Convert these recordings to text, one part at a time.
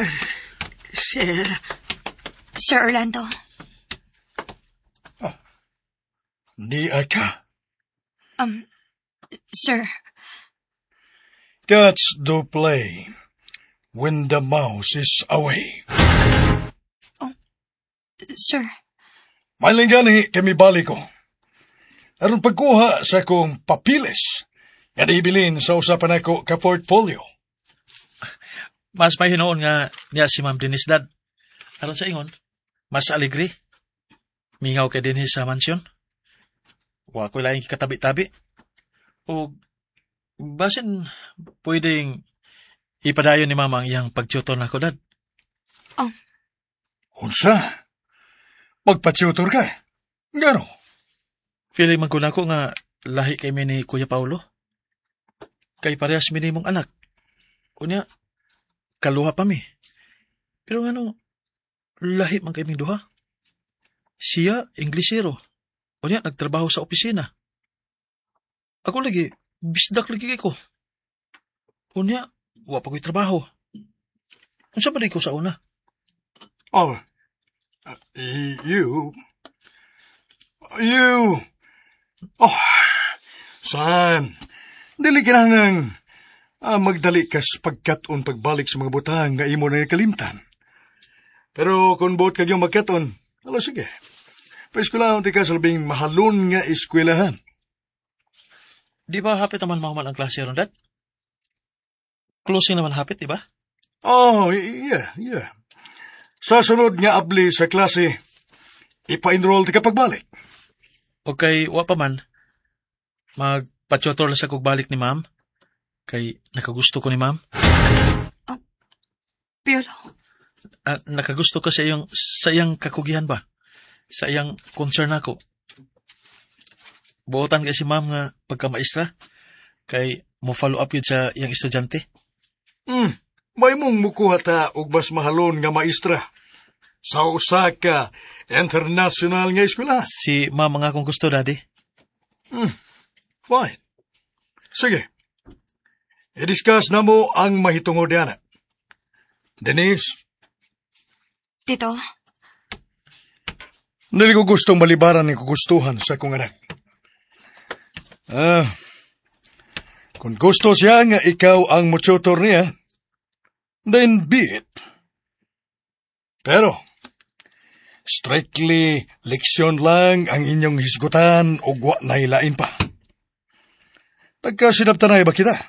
Sir. Sir Orlando. Niya ka. Sir. Cats do play when the mouse is away. Sir. Mailing gani kami balik ko. Aron pagkuha sa akong papilis nga ibilin sa usapan ako ka portfolio. Mas may hinoon nga niya si Ma'am Denise, Dad. Aron sa ingon, mas aligri. Mingaw kay Denise sa mansyon. Wa ko laing katabi-tabi. O basin pwedeng ipadayon ni Mama ang iyang pag-tutor na ko, Dad. Unsa? Magpa-tutor ka? Gano? Feeling man ko na ko nga lahi kay mi ni Kuya Paulo. Kay parehas mi nimong anak. Unya, kaluha pa mi. Pero ano, lahi man kay ming duha. Siya, Inglesero. Unya, nagtrabaho sa opisina. Ako lagi, bisdak lagi kay ko. Unya, wa pa ko'y trabaho. Unsa ba di ko sa una? You... San, dili kinahanglan magdali kas pagkaton pagbalik sa mga butang nga imo na nakalimtan. Pero kung buot kagyong magkaton, sige. Paeskulahan ti ka sa labing mahalon nga eskwelahan. Di ba hapit naman mahuman ang klase ron, Dad? Closing naman hapit, di ba? Yeah. Sa sunod nga abli sa klase, ipa-enroll ti ka pagbalik. Okay, wa pa man. Magpa-tutor lang sa kugbalik ni Ma'am. Kay nakagusto ko ni Ma'am. Piolo. Nakagusto ko sa iyang kakugihan ba? Sa iyang concern ako. Buotan kay si Ma'am nga pagka-maestra. Kay mo follow up yun sa iyang estudyante. May mong mukuha ta og mas mahalon nga maestra. Sa usa ka international nga eskwela. Si Ma'am nga akong gusto, Daddy. Fine. Sige. I-discuss na mo ang mahitungod yan. Denise? Tito? Dili ko gustong malibaran ng kugustuhan sa akong anak. Kung gusto siya nga ikaw ang mututor niya, then be it. Pero, strictly leksyon lang ang inyong hisgutan o wa na ilain pa. Nagkasinabtanay ba kita?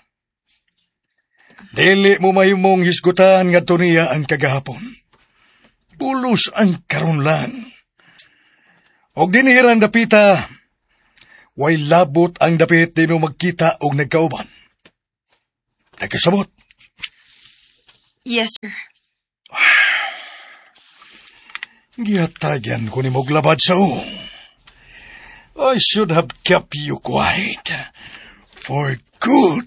Dili mo mahimong hisgutan nga niya ang kagahapon. Pulos ang karon lang. Og dinihirang dapita, way labot ang dapit di mo magkita og nagkauban. Nagkasabot. Yes, sir. Giyatagan ko ni moglabad sa I should have kept you quiet. For good.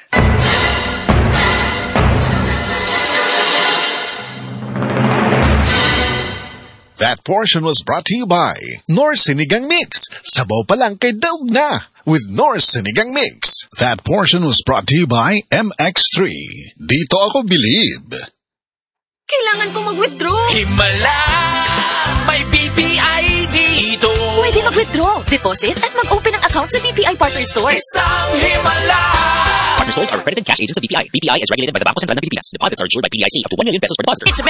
That portion was brought to you by Nor's Sinigang Mix. Sabaw pa lang kay daog na with Nor's Sinigang Mix. That portion was brought to you by MX3. Dito ako believe. Kailangan ko mag-withdraw. Himala! May BPI dito. Pwede mag-withdraw, deposit, at mag-open ng account sa BPI Partner Stores. Isang himala! Partner stores are accredited cash agents of BPI. BPI is regulated by the Bangko Sentral ng Pilipinas. Deposits are insured by PDIC up to 1 million pesos per depositor.